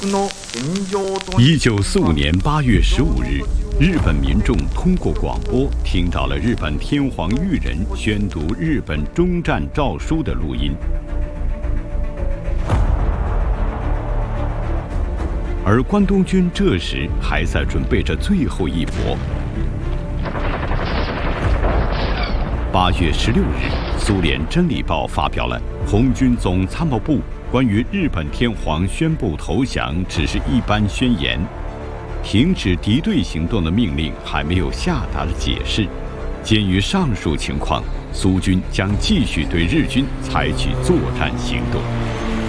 1945年8月15日，日本民众通过广播听到了日本天皇裕仁宣读日本终战诏书的录音。而关东军这时还在准备着最后一搏。8月16日，苏联《真理报》发表了红军总参谋部关于日本天皇宣布投降只是一般宣言，停止敌对行动的命令还没有下达的解释。鉴于上述情况，苏军将继续对日军采取作战行动。